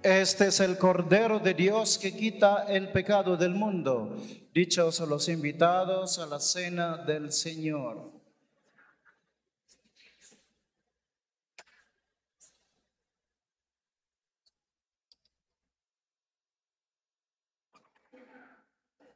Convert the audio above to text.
Este es el Cordero de Dios que quita el pecado del mundo. Dichosos los invitados a la cena del Señor.